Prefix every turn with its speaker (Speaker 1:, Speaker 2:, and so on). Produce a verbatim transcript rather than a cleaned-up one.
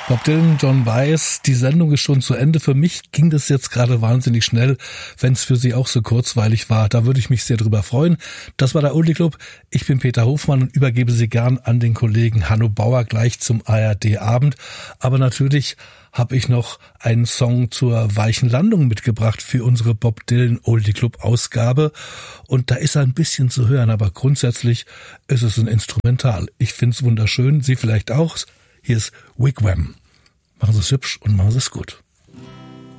Speaker 1: Bob Dylan, John Baez, die Sendung ist schon zu Ende. Für mich ging das jetzt gerade wahnsinnig schnell, wenn es für Sie auch so kurzweilig war. Da würde ich mich sehr drüber freuen. Das war der Oldie Club. Ich bin Peter Hofmann und übergebe Sie gern an den Kollegen Hanno Bauer gleich zum A R D-Abend. Aber natürlich habe ich noch einen Song zur weichen Landung mitgebracht für unsere Bob Dylan Oldie Club Ausgabe. Und da ist er ein bisschen zu hören, aber grundsätzlich ist es ein Instrumental. Ich finde es wunderschön, Sie vielleicht auch. Hier ist Wigwam. Machen Sie es hübsch und machen Sie es gut.